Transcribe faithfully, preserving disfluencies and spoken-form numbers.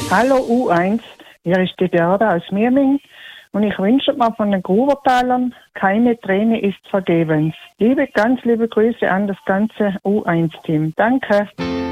Hallo U eins, hier ist die Gerda aus Mirming und ich wünsche mir von den Grubertalern, keine Träne ist vergebens. Liebe, ganz liebe Grüße an das ganze U eins Team. Danke.